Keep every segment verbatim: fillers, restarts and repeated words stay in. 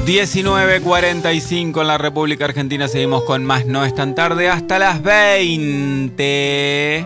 diecinueve cuarenta y cinco en la República Argentina. Seguimos con más No es tan tarde hasta las veinte.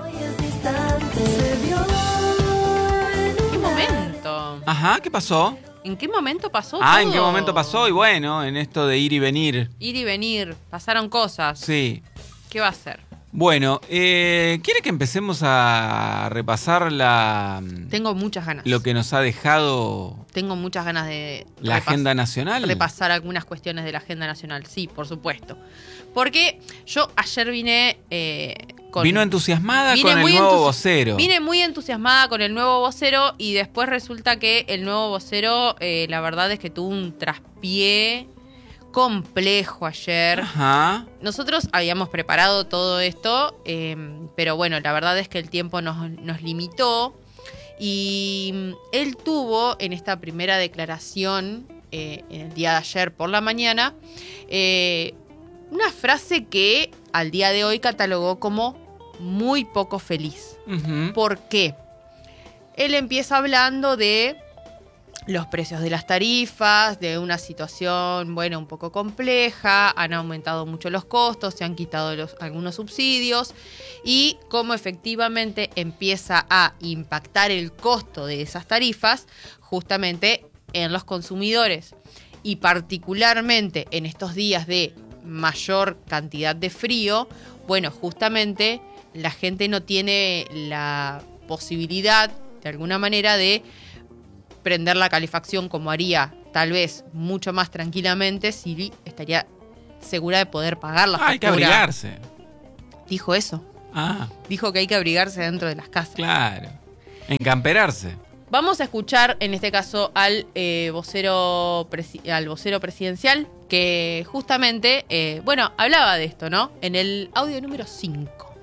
¿Qué momento? Ajá, ¿qué pasó? ¿En qué momento pasó Ah, todo? ¿en qué momento pasó? Y bueno, en esto de ir y venir. Ir y venir, pasaron cosas. Sí. ¿Qué va a hacer? Bueno, eh, ¿quiere que empecemos a repasar la Tengo muchas ganas. lo que nos ha dejado Tengo muchas ganas de la repas- agenda nacional? repasar algunas cuestiones de la agenda nacional. Sí, por supuesto. Porque yo ayer vine eh, con... Vino entusiasmada Vine con el muy nuevo entusi- vocero. Vine muy entusiasmada con el nuevo vocero y después resulta que el nuevo vocero, eh, la verdad es que tuvo un traspié complejo ayer. Ajá. Nosotros habíamos preparado todo esto, eh, pero bueno, la verdad es que el tiempo nos, nos limitó y él tuvo en esta primera declaración, eh, en el día de ayer por la mañana, eh, una frase que al día de hoy catalogó como muy poco feliz. Ujú. ¿Por qué? Él empieza hablando de los precios de las tarifas, de una situación, bueno, un poco compleja, han aumentado mucho los costos, se han quitado los, algunos subsidios y cómo efectivamente empieza a impactar el costo de esas tarifas justamente en los consumidores y particularmente en estos días de mayor cantidad de frío, bueno, justamente la gente no tiene la posibilidad de alguna manera de prender la calefacción como haría tal vez mucho más tranquilamente si estaría segura de poder pagar la factura. Hay que abrigarse. Dijo eso. Ah, Dijo que hay que abrigarse dentro de las casas. claro. Encamperarse. Vamos a escuchar en este caso al eh, vocero presi- al vocero presidencial que justamente, eh, bueno, hablaba de esto, ¿no? En el audio número cinco.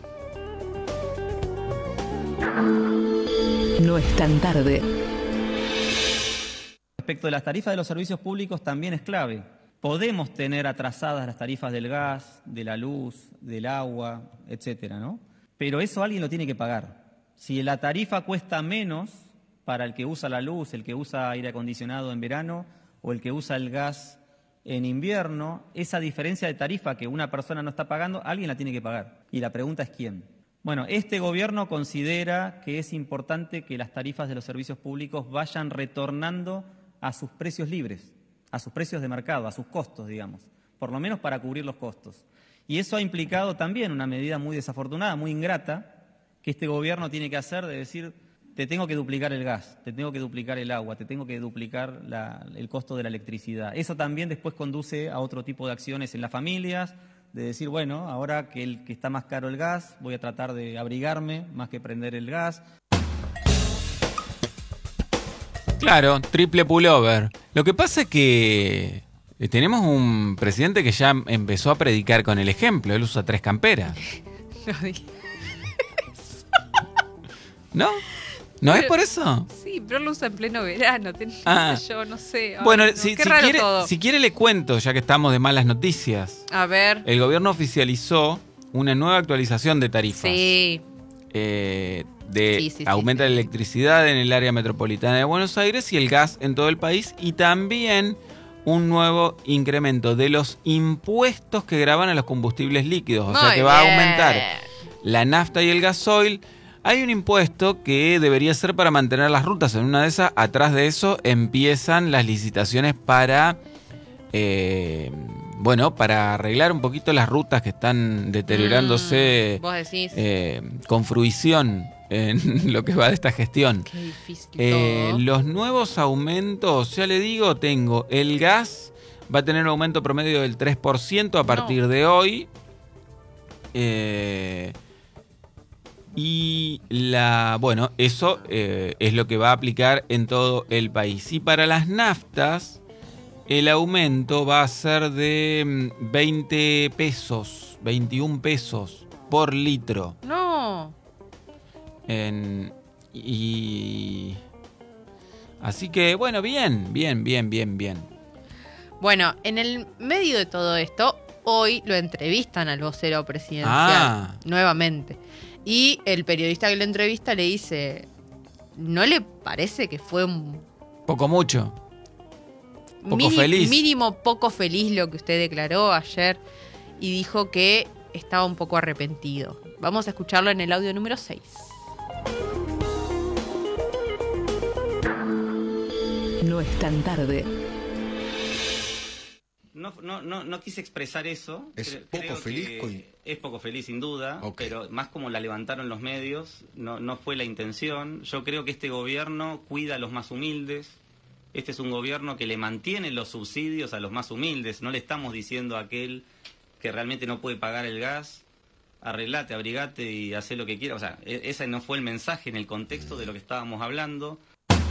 No es tan tarde. Respecto de las tarifas de los servicios públicos también es clave. Podemos tener atrasadas las tarifas del gas, de la luz, del agua, etcétera, ¿no? Pero eso alguien lo tiene que pagar. Si la tarifa cuesta menos para el que usa la luz, el que usa aire acondicionado en verano o el que usa el gas en invierno, esa diferencia de tarifa que una persona no está pagando, alguien la tiene que pagar. Y la pregunta es ¿quién? Bueno, este gobierno considera que es importante que las tarifas de los servicios públicos vayan retornando a sus precios libres, a sus precios de mercado, a sus costos, digamos, por lo menos para cubrir los costos. Y eso ha implicado también una medida muy desafortunada, muy ingrata, que este gobierno tiene que hacer de decir, te tengo que duplicar el gas, te tengo que duplicar el agua, te tengo que duplicar la, el costo de la electricidad. Eso también después conduce a otro tipo de acciones en las familias, de decir, bueno, ahora que, el, que está más caro el gas, voy a tratar de abrigarme más que prender el gas. Claro, triple pullover. Lo que pasa es que tenemos un presidente que ya empezó a predicar con el ejemplo. Él usa tres camperas. ¿No? ¿No es por eso? Sí, pero lo usa en pleno verano. Ten, Ah. no sé yo, no sé. Ay, Bueno, no, si, qué si raro quiere, todo. si quiere le cuento, ya que estamos de malas noticias. A ver. El gobierno oficializó una nueva actualización de tarifas. Sí. Eh, de Sí, sí, sí, aumenta sí. la electricidad en el área metropolitana de Buenos Aires y el gas en todo el país, y también un nuevo incremento de los impuestos que gravan a los combustibles líquidos, o sea Muy que va a bien. aumentar la nafta y el gasoil. Hay un impuesto que debería ser para mantener las rutas. En una de esas, atrás de eso, empiezan las licitaciones para eh, bueno, para arreglar un poquito las rutas que están deteriorándose Mm, vos decís. eh, con fruición en lo que va de esta gestión. Qué difícil Eh, todo. los nuevos aumentos, ya le digo, tengo el gas, va a tener un aumento promedio del tres por ciento a partir No. de hoy. Eh, y la, bueno, eso eh, es lo que va a aplicar en todo el país. Y para las naftas, el aumento va a ser de mm, veinte pesos, veintiún pesos por litro. No. En, y así que bueno, bien, bien, bien, bien, bien. Bueno, en el medio de todo esto, hoy lo entrevistan al vocero presidencial. Ah. Nuevamente. Y el periodista que lo entrevista le dice, ¿no le parece que fue un Poco mucho. Poco mini- feliz. mínimo poco feliz lo que usted declaró ayer y dijo que estaba un poco arrepentido. Vamos a escucharlo en el audio número seis. No es tan tarde. No, no, no, no quise expresar eso. ¿Es Cre- poco creo feliz que con- Es poco feliz, sin duda, Ok. pero más como la levantaron los medios, no, no fue la intención. Yo creo que este gobierno cuida a los más humildes. Este es un gobierno que le mantiene los subsidios a los más humildes. No le estamos diciendo a aquel que realmente no puede pagar el gas, arreglate, abrigate y haz lo que quieras. O sea, e- ese no fue el mensaje en el contexto de lo que estábamos hablando.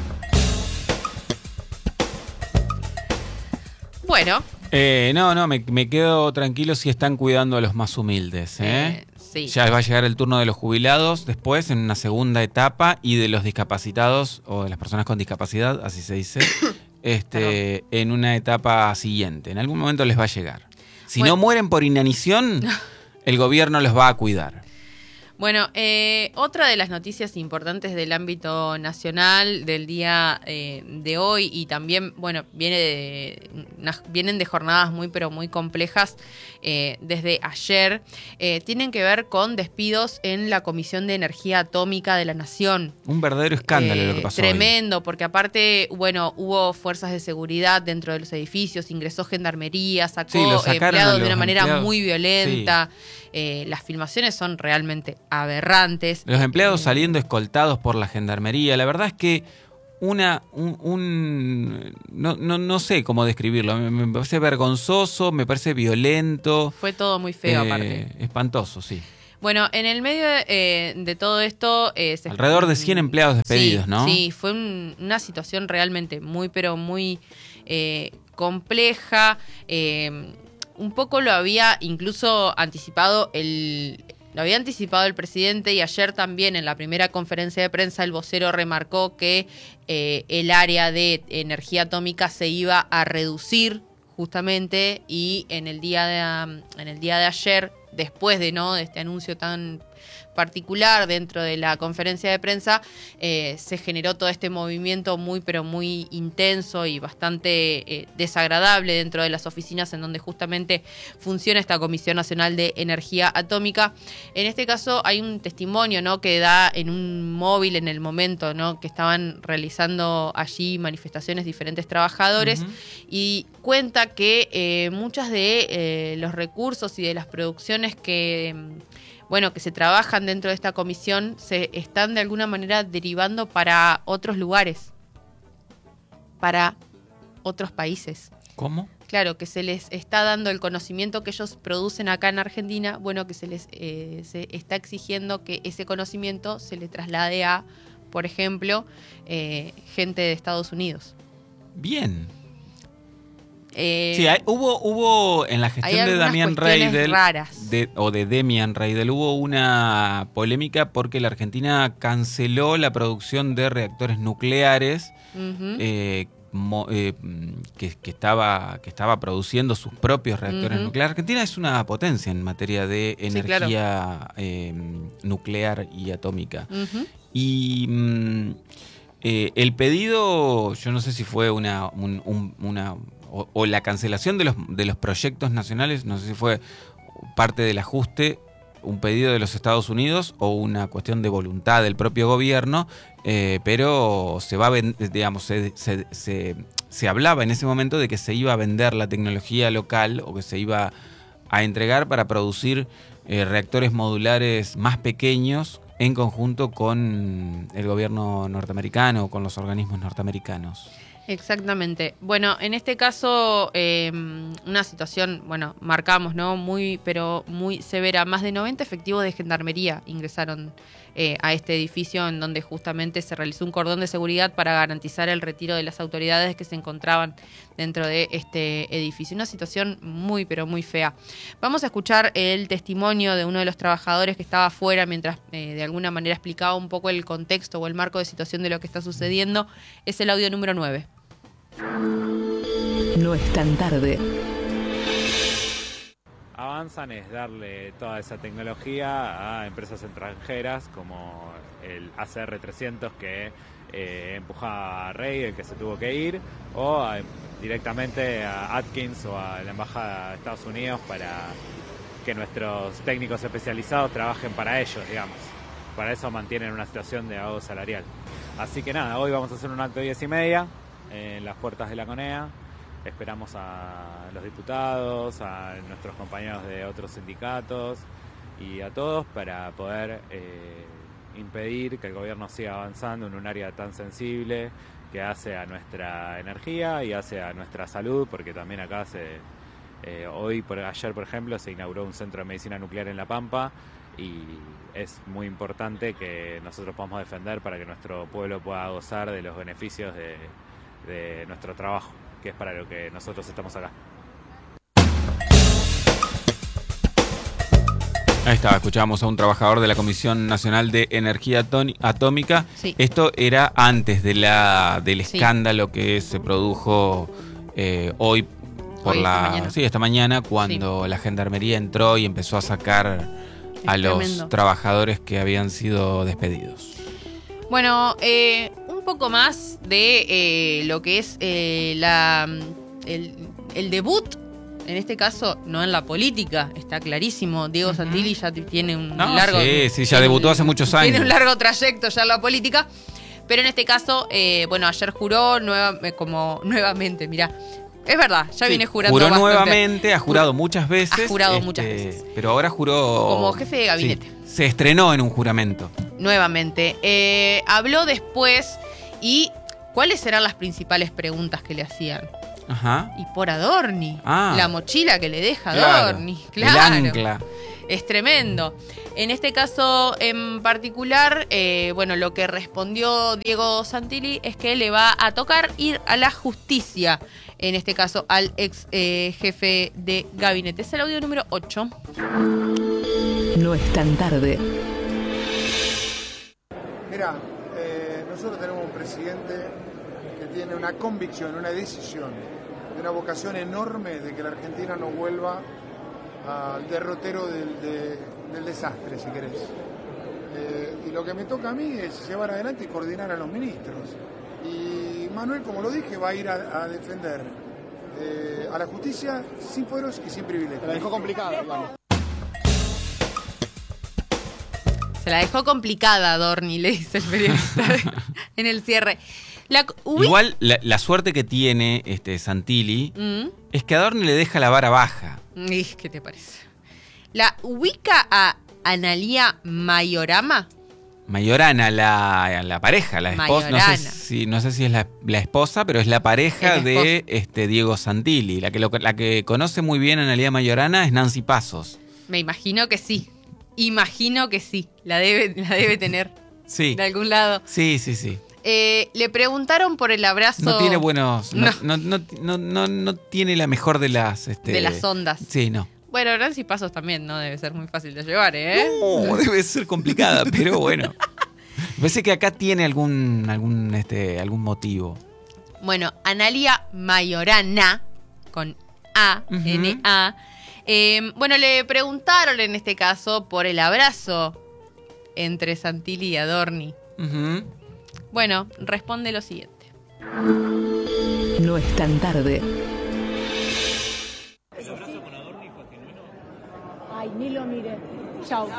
Bueno, Eh, no, no, me, me quedo tranquilo si están cuidando a los más humildes. ¿eh? eh, sí. Ya va a llegar el turno de los jubilados después, en una segunda etapa, y de los discapacitados, o de las personas con discapacidad, así se dice, este, en una etapa siguiente. En algún momento les va a llegar. Si Bueno. no mueren por inanición, el gobierno los va a cuidar. Bueno, eh, otra de las noticias importantes del ámbito nacional del día eh, de hoy y también, bueno, viene de, unas- vienen de jornadas muy pero muy complejas eh, desde ayer, eh, tienen que ver con despidos en la Comisión de Energía Atómica de la Nación. Un verdadero escándalo Eh, lo que pasó hoy. Tremendo, porque aparte, bueno, hubo fuerzas de seguridad dentro de los edificios, ingresó gendarmería, sacó Sí, lo sacaron a empleados de los una manera empleados. muy violenta. Eh, las filmaciones son realmente aberrantes. Los empleados Eh, saliendo escoltados por la gendarmería. La verdad es que una un, un- no, no, no sé cómo describirlo. Me, me parece vergonzoso, me parece violento. Fue todo muy feo, eh, aparte. Espantoso, sí. Bueno, en el medio de, eh, de todo esto... eh, se- Alrededor de cien empleados despedidos, Sí, ¿no? Sí, fue un- una situación realmente muy, pero muy eh, compleja. Eh, un poco lo había incluso anticipado el... Lo había anticipado el presidente y ayer también en la primera conferencia de prensa el vocero remarcó que eh, el área de energía atómica se iba a reducir justamente y en el día de, en el día de ayer, después de no de este anuncio tan particular dentro de la conferencia de prensa, eh, se generó todo este movimiento muy pero muy intenso y bastante eh, desagradable dentro de las oficinas en donde justamente funciona esta Comisión Nacional de Energía Atómica. En este caso hay un testimonio, ¿no?, que da en un móvil en el momento, ¿no?, que estaban realizando allí manifestaciones diferentes trabajadores. Ujú. Y cuenta que eh, muchas de eh, los recursos y de las producciones que, mm, bueno, que se trabajan dentro de esta comisión se están de alguna manera derivando para otros lugares, para otros países. ¿Cómo? Claro, que se les está dando el conocimiento que ellos producen acá en Argentina, bueno, que se les eh, se está exigiendo que ese conocimiento se le traslade a, por ejemplo, eh, gente de Estados Unidos. Bien. Eh, Sí, hay- hubo, hubo en la gestión de algunas Damián cuestiones Reidel, raras. de- o de Demian Reidel, hubo una polémica porque la Argentina canceló la producción de reactores nucleares ujú. eh, mo- eh, que, que estaba, que estaba produciendo sus propios reactores Ujú. nucleares. Argentina es una potencia en materia de Sí, energía eh, nuclear y atómica. Ujú. Y mm, eh, el pedido, yo no sé si fue una, un- un- una o, o la cancelación de los, de los proyectos nacionales, no sé si fue parte del ajuste, un pedido de los Estados Unidos o una cuestión de voluntad del propio gobierno, eh, pero se va a ven- digamos, se, se, se, se hablaba en ese momento de que se iba a vender la tecnología local o que se iba a entregar para producir eh, reactores modulares más pequeños en conjunto con el gobierno norteamericano o con los organismos norteamericanos. Exactamente. Bueno, en este caso, eh, una situación, bueno, marcamos, ¿no? Muy, pero muy severa. Más de noventa efectivos de gendarmería ingresaron eh, a este edificio en donde justamente se realizó un cordón de seguridad para garantizar el retiro de las autoridades que se encontraban dentro de este edificio. Una situación muy, pero muy fea. Vamos a escuchar el testimonio de uno de los trabajadores que estaba afuera mientras eh, de alguna manera explicaba un poco el contexto o el marco de situación de lo que está sucediendo. Es el audio número nueve. No es tan tarde. Avanzan es darle toda esa tecnología a empresas extranjeras como el A C R trescientos que eh, empuja a Rey, el que se tuvo que ir, o a directamente a Atkins o a la Embajada de Estados Unidos para que nuestros técnicos especializados trabajen para ellos, digamos. Para eso mantienen una situación de ahorro salarial. Así que nada, hoy vamos a hacer un acto de diez y media en las puertas de la CONEA. Esperamos a los diputados, a nuestros compañeros de otros sindicatos y a todos para poder eh, impedir que el gobierno siga avanzando en un área tan sensible que hace a nuestra energía y hace a nuestra salud, porque también acá se, eh, hoy, por, ayer por ejemplo, se inauguró un centro de medicina nuclear en La Pampa y es muy importante que nosotros podamos defender para que nuestro pueblo pueda gozar de los beneficios de, de nuestro trabajo, que es para lo que nosotros estamos acá. Ahí estaba, escuchábamos a un trabajador de la Comisión Nacional de Energía Atómica. Sí. Esto era antes de la del Sí. escándalo que se produjo eh, hoy por Hoy, la esta mañana. sí, esta mañana, cuando la gendarmería entró y empezó a sacar Es a los tremendo. trabajadores que habían sido despedidos. Bueno, eh, un poco más de eh, lo que es eh, la, el, el debut, en este caso, no en la política, está clarísimo. Diego Ujú. Santilli ya t- tiene un No, largo... sí, sí, ya tiene debutó un- hace muchos Tiene años. un largo trayecto ya en la política. Pero en este caso, eh, bueno, ayer juró nueva, eh, como nuevamente, mirá. Es verdad, ya Sí, viene jurando Juró bastante. nuevamente, ha jurado muchas veces. Ha jurado muchas veces. Pero ahora juró... Como jefe de gabinete. Sí, se estrenó en un juramento. Nuevamente. Eh, habló después y ¿cuáles serán las principales preguntas que le hacían? Ajá. Y por Adorni. Ah. La mochila que le deja Claro, Adorni. el Claro. ancla. Es tremendo. En este caso en particular, eh, bueno, lo que respondió Diego Santilli es que le va a tocar ir a la justicia. En este caso, al ex eh, jefe de gabinete. Es el audio número ocho. No es tan tarde. Mira, eh, nosotros tenemos un presidente que tiene una convicción, una decisión, una vocación enorme de que la Argentina no vuelva al derrotero del, de- del desastre, si querés. Eh, y lo que me toca a mí es llevar adelante y coordinar a los ministros. Y Manuel, como lo dije, va a ir a, a defender eh, a la justicia sin fueros y sin privilegios. La dejó complicada, digamos. Se la dejó complicada, Adorni, le dice el periodista en el cierre. La, ubi- Igual la, la suerte que tiene este Santilli Mm. es que Adorni le deja la vara baja. Ih, ¿qué te parece? ¿La ubica a Analía Mayorama? Mayorana, la, la pareja, la esposa, no sé, Mayorana. si, no sé si es la, la esposa, pero es la pareja Es la de este Diego Santilli. La que, lo- la que conoce muy bien a Analía Mayorana es Nancy Pasos. Me imagino que sí. Imagino que sí. La debe, la debe tener Sí, de algún lado. sí, sí, sí. Eh, le preguntaron por el abrazo No tiene buenos... No, No. no, no, no, no- no tiene la mejor de las... Este, de las ondas. Sí, no. Bueno, Nancy Pasos también no debe ser muy fácil de llevar, ¿eh? No, debe ser complicada, pero bueno. Parece que acá tiene algún, algún, este, algún motivo. Bueno, Analía Mayorana, con A, Ujú. N A. Eh, bueno, le preguntaron en este caso por el abrazo entre Santilli y Adorni. Ujú. Bueno, responde lo siguiente. No es tan tarde. Ay, ni lo miré. Chao.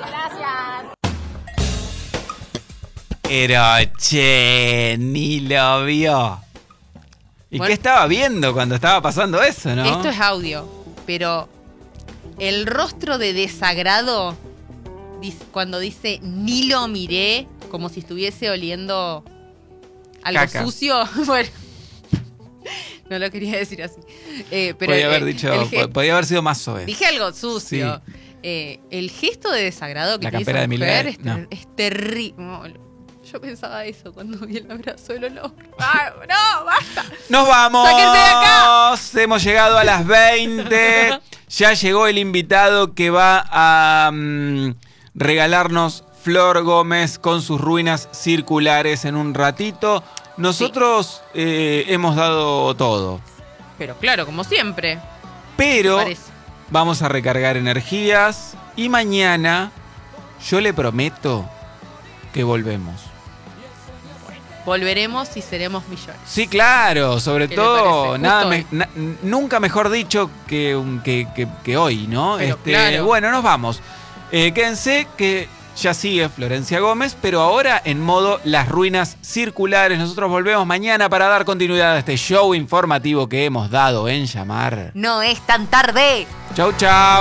Pero, che, ni lo vio. ¿Y Bueno. qué estaba viendo cuando estaba pasando eso, no? Esto es audio, pero el rostro de desagrado dis- cuando dice ni lo miré, como si estuviese oliendo algo Caca. sucio. Bueno, no lo quería decir así. Eh, pero podía haber el- dicho, el ge- po- podía haber sido más soez. Dije algo sucio. Eh, el gesto de desagrado que La tiene campera esa de mujer Milei, es, ter- no. es terrible. Yo pensaba eso cuando vi el abrazo del olor. ¡Ah, no, basta! ¡Nos vamos! ¡Sáquense de acá! Hemos llegado a las veinte. Ya llegó el invitado que va a mm, regalarnos Flor Gómez con sus ruinas circulares en un ratito. Nosotros eh, hemos dado todo, Pero claro, como siempre. pero Parece. vamos a recargar energías y mañana yo le prometo que volvemos. volveremos y seremos millones. Sí, claro, sobre ¿Qué le todo, parece? nada Justo me- hoy. na- nunca mejor dicho que, un- que, que- que hoy, ¿no? Pero Este, claro. Bueno, nos vamos. Eh, quédense que ya sigue Florencia Gómez, pero ahora en modo Las Ruinas Circulares. Nosotros volvemos mañana para dar continuidad a este show informativo que hemos dado en llamar. No es tan tarde. Chau, chau.